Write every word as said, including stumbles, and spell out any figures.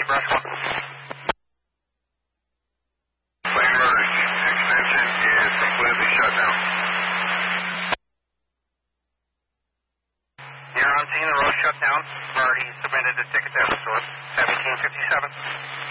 Rush one. Plane merge. Extension is completely shut down. You're on scene, the road shut down. I've already submitted a ticket to Eversource. seventeen fifty-seven.